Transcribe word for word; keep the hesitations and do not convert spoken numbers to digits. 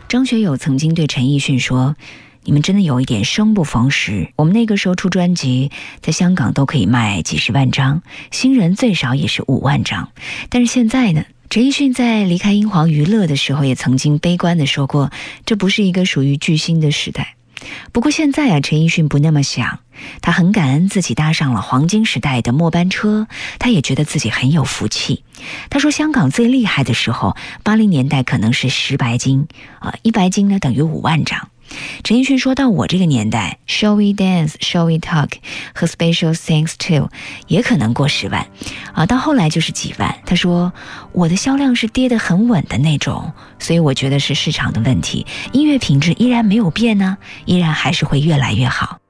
张学友曾经对陈奕迅说，你们真的有一点生不逢时，我们那个时候出专辑在香港都可以卖几十万张，新人最少也是五万张，但是现在呢，陈奕迅在离开英皇娱乐的时候也曾经悲观地说过，这不是一个属于巨星的时代。不过现在啊，陈奕迅不那么想，他很感恩自己搭上了黄金时代的末班车，他也觉得自己很有福气。他说香港最厉害的时候，八零年代可能是十白金，呃，一白金呢等于五万张。陈奕迅说到我这个年代 Shall We Dance, Shall We Talk 和 Special Thanks To 也可能过十万啊，到后来就是几万。他说我的销量是跌得很稳的那种，所以我觉得是市场的问题，音乐品质依然没有变呢，依然还是会越来越好。